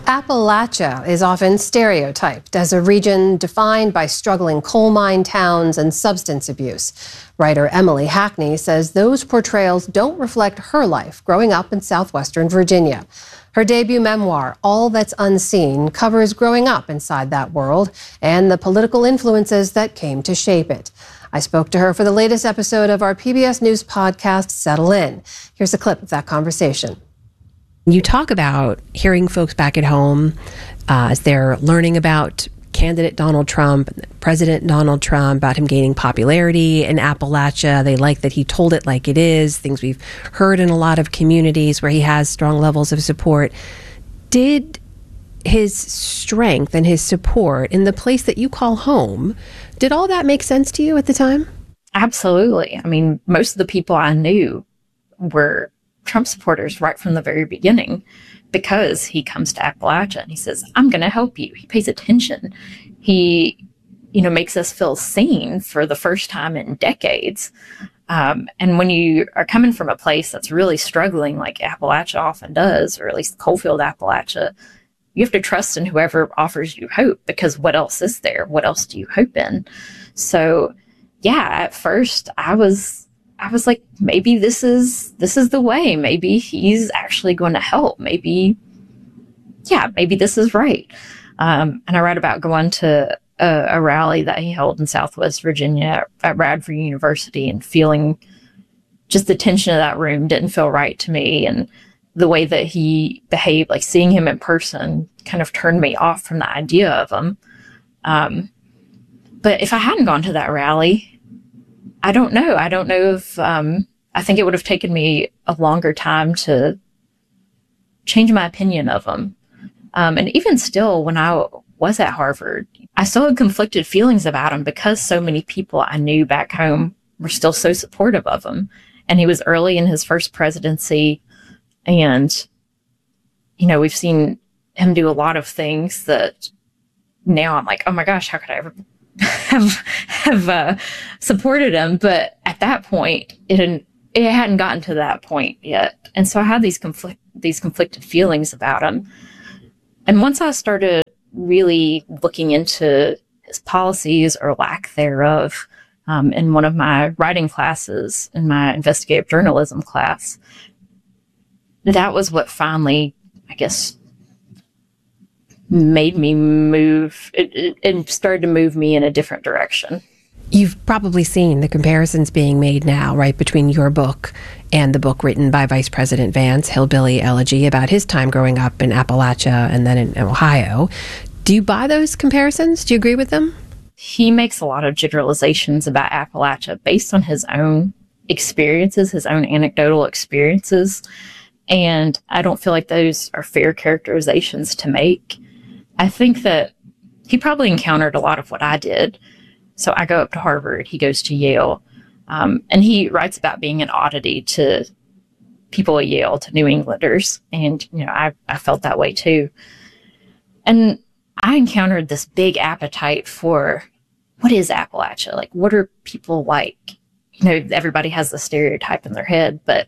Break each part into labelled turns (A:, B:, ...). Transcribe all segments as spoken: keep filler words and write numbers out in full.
A: Appalachia is often stereotyped as a region defined by struggling coal mine towns and substance abuse. Writer Emily Hackney says those portrayals don't reflect her life growing up in southwestern Virginia. Her debut memoir, All That's Unseen, covers growing up inside that world and the political influences that came to shape it. I spoke to her for the latest episode of our P B S News podcast, Settle In. Here's a clip of that conversation.
B: You talk about hearing folks back at home uh, as they're learning about candidate Donald Trump, President Donald Trump, about him gaining popularity in Appalachia. They like that he told it like it is, things we've heard in a lot of communities where he has strong levels of support. Did his strength and his support in the place that you call home, did all that make sense to you at the time?
C: Absolutely. I mean, most of the people I knew were Trump supporters right from the very beginning, because he comes to Appalachia and he says, I'm going to help you. He pays attention. He, you know, makes us feel seen for the first time in decades. Um, and when you are coming from a place that's really struggling, like Appalachia often does, or at least coalfield Appalachia, you have to trust in whoever offers you hope, because what else is there? What else do you hope in? So, yeah, at first I was I was like, maybe this is, this is the way. Maybe he's actually going to help. Maybe, yeah, maybe this is right. Um, and I read about going to a, a rally that he held in Southwest Virginia at Radford University and feeling just the tension of that room didn't feel right to me. And the way that he behaved, like seeing him in person, kind of turned me off from the idea of him. Um, but if I hadn't gone to that rally, I don't know. I don't know if, um, I think it would have taken me a longer time to change my opinion of him. Um, and even still, when I was at Harvard, I still had conflicted feelings about him because so many people I knew back home were still so supportive of him. And he was early in his first presidency. And, you know, we've seen him do a lot of things that now I'm like, oh my gosh, how could I ever have have uh, supported him, but at that point it hadn't it hadn't gotten to that point yet, and so I had these conflict these conflicted feelings about him. And once I started really looking into his policies or lack thereof, um, in one of my writing classes, in my investigative journalism class, that was what finally, I guess, made me move, it, it, it started to move me in a different direction.
B: You've probably seen the comparisons being made now, right, between your book and the book written by Vice President Vance, Hillbilly Elegy, about his time growing up in Appalachia and then in Ohio. Do you buy those comparisons? Do you agree with them?
C: He makes a lot of generalizations about Appalachia based on his own experiences, his own anecdotal experiences, and I don't feel like those are fair characterizations to make. I think that he probably encountered a lot of what I did. So I go up to Harvard, he goes to Yale, um, and he writes about being an oddity to people at Yale, to New Englanders. And, you know, I, I felt that way too. And I encountered this big appetite for what is Appalachia? Like, what are people like? You know, everybody has the stereotype in their head, but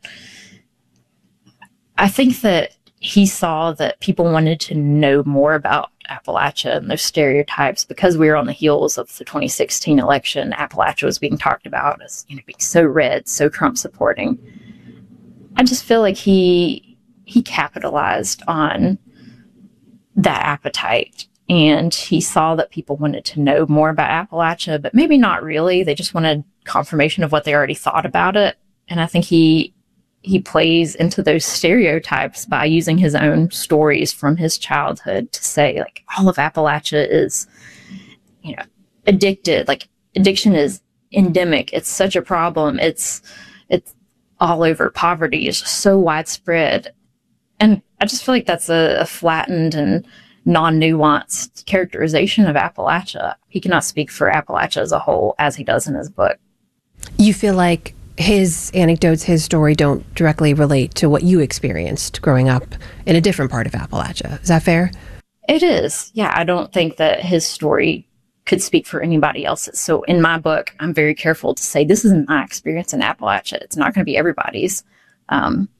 C: I think that he saw that people wanted to know more about Appalachia and those stereotypes because we were on the heels of the twenty sixteen election. Appalachia was being talked about as, you know, being so red, so Trump supporting. I just feel like he he capitalized on that appetite, and he saw that people wanted to know more about Appalachia, but maybe not really. They just wanted confirmation of what they already thought about it. And I think he he plays into those stereotypes by using his own stories from his childhood to say, like, all of Appalachia is, you know, addicted. Like, addiction is endemic. It's such a problem. It's, it's all over. Poverty is just so widespread. And I just feel like that's a, a flattened and non-nuanced characterization of Appalachia. He cannot speak for Appalachia as a whole, as he does in his book.
B: You feel like his anecdotes, his story don't directly relate to what you experienced growing up in a different part of Appalachia. Is that fair?
C: It is. Yeah, I don't think that his story could speak for anybody else's. So in my book, I'm very careful to say this isn't my experience in Appalachia. It's not going to be everybody's. Um,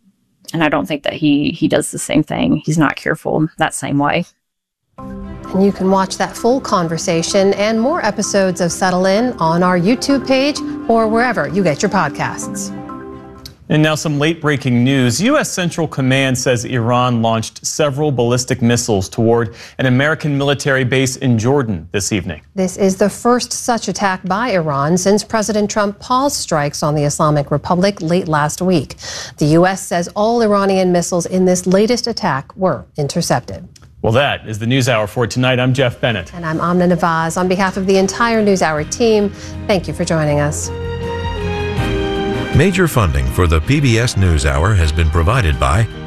C: And I don't think that he, he does the same thing. He's not careful that same way.
A: And you can watch that full conversation and more episodes of Settle In on our YouTube page or wherever you get your podcasts.
D: And now some late-breaking news. U S Central Command says Iran launched several ballistic missiles toward an American military base in Jordan this evening.
A: This is the first such attack by Iran since President Trump paused strikes on the Islamic Republic late last week. The U S says all Iranian missiles in this latest attack were intercepted.
D: Well, that is the NewsHour for tonight. I'm Jeff Bennett.
A: And I'm Amna Nawaz. On behalf of the entire NewsHour team, thank you for joining us.
E: Major funding for the P B S NewsHour has been provided by